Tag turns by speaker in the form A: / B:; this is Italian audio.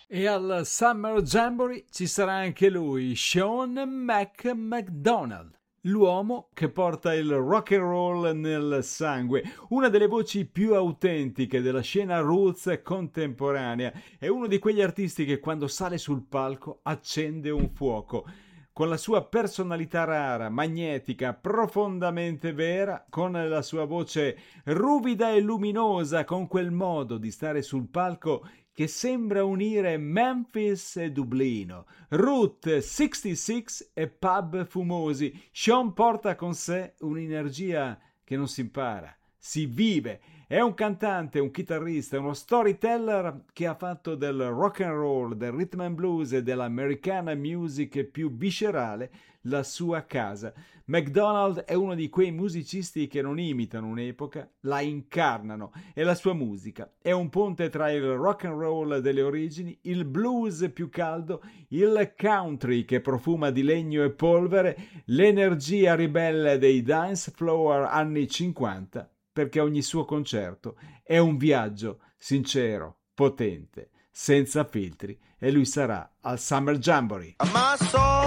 A: E al Summer Jamboree ci sarà anche lui, Sean McDonald, l'uomo che porta il rock and roll nel sangue, una delle voci più autentiche della scena roots contemporanea. È uno di quegli artisti che quando sale sul palco accende un fuoco. Con la sua personalità rara, magnetica, profondamente vera, con la sua voce ruvida e luminosa, con quel modo di stare sul palco che sembra unire Memphis e Dublino, Route 66 e pub fumosi. Sean porta con sé un'energia che non si impara, si vive. È un cantante, un chitarrista, uno storyteller che ha fatto del rock and roll, del rhythm and blues e dell'americana music più viscerale la sua casa. McDonald è uno di quei musicisti che non imitano un'epoca, la incarnano, e la sua musica è un ponte tra il rock and roll delle origini, il blues più caldo, il country che profuma di legno e polvere, l'energia ribelle dei dance floor anni 50, perché ogni suo concerto è un viaggio sincero, potente, senza filtri, e lui sarà al Summer Jamboree.